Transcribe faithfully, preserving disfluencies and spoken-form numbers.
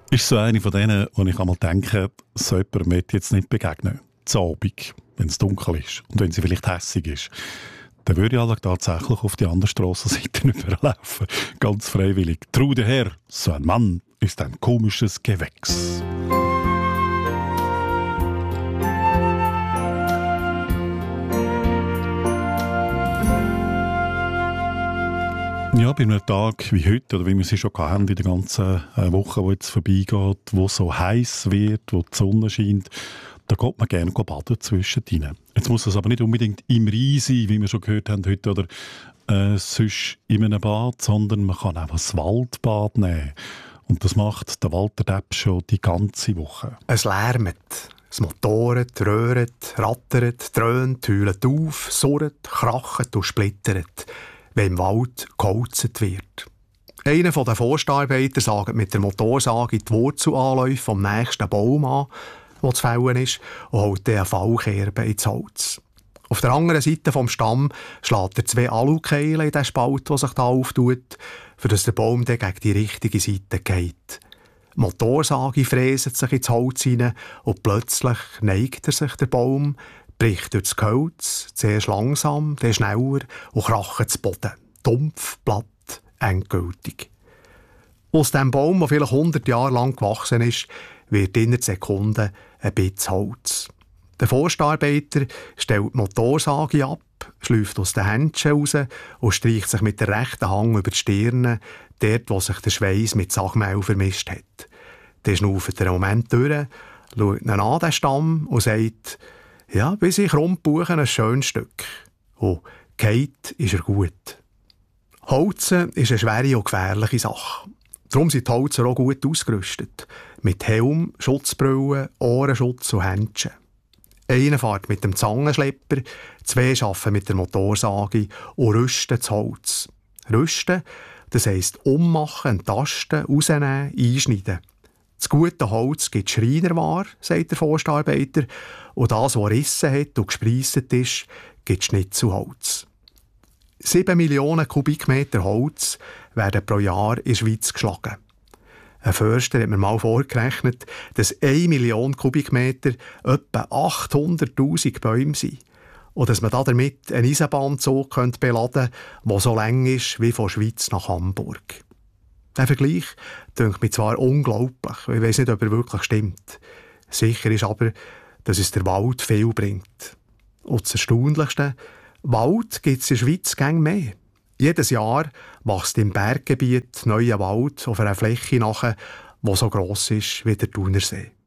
Ist so eine von denen, wo ich einmal denke, so jemand möchte jetzt nicht begegnen. Zu Abend, wenn es dunkel ist und wenn sie vielleicht hässig ist. Dann würde ich alle tatsächlich auf die andere Strassenseite überlaufen. Ganz freiwillig. Trau der Herr, so ein Mann ist ein komisches Gewächs. Ja, bei einem Tag wie heute, oder wie wir sie schon hatten in der ganzen Woche, die jetzt vorbeigeht, wo es so heiß wird, wo die Sonne scheint, da geht man gerne baden zwischendrin. Jetzt muss es aber nicht unbedingt im Rhein sein, wie wir schon gehört haben heute, oder äh, sonst in einem Bad, sondern man kann auch ein Waldbad nehmen. Und das macht der Walter Depp schon die ganze Woche. Es lärmt. Es motoret, röhret, rattert, dröhnt, heult auf, surrt, kracht und splittert, wenn im Wald geholzt wird. Einer der Forstarbeiter sagt mit der Motorsage die Wurzelanläufe vom nächsten Baum an, der zu fällen ist, und holt eine Fallkerbe ins Holz. Auf der anderen Seite vom Stamm schlägt er zwei Alukeilen in den Spalt, der sich da auftut, für dass der Baum dann gegen die richtige Seite geht. Die Motorsage fräset sich ins Holz hinein und plötzlich neigt er sich, der Baum, bricht durch das Holz, zuerst langsam, dann schneller und kracht zu Boden. Dumpf, platt, endgültig. Aus diesem Baum, der vielleicht hundert Jahre lang gewachsen ist, wird innerhalb Sekunden ein bisschen Holz. Der Forstarbeiter stellt die Motorsage ab, schläuft aus den Händchen raus und streicht sich mit der rechten Hand über die Stirne, dort, wo sich der Schweiß mit Sachmehl vermischt hat. Dann schnauft er einen Moment durch, schaut ihn an, den Stamm, und sagt, ja, bis ich rumbuche ein schönes Stück. Und geht ist er gut. Holzen ist eine schwere und gefährliche Sache. Darum sind die Holzer auch gut ausgerüstet. Mit Helm, Schutzbrille, Ohrenschutz und Händchen. Einer fährt mit dem Zangenschlepper, zwei arbeiten mit der Motorsage und rüsten das Holz. Rüsten, das heisst ummachen, enttasten, rausnehmen, einschneiden. Das gute Holz gibt Schreinerware, sagt der Forstarbeiter, und das, was Rissen hat und gespreisset ist, gibt Schnitzelholz. Sieben Millionen Kubikmeter Holz werden pro Jahr in der Schweiz geschlagen. Ein Förster hat mir mal vorgerechnet, dass eine Million Kubikmeter etwa achthunderttausend Bäume sind. Und dass man damit einen Eisenbahnzug beladen könnte, der so lang ist wie von Schweiz nach Hamburg. Der Vergleich dünkt mir zwar unglaublich, ich weiss nicht, ob er wirklich stimmt. Sicher ist aber, dass es der Wald viel bringt. Und das Erstaunlichste, Wald gibt es in der Schweiz gäng mehr. Jedes Jahr wächst im Berggebiet neuer Wald auf einer Fläche nach, die so gross ist wie der Thunersee.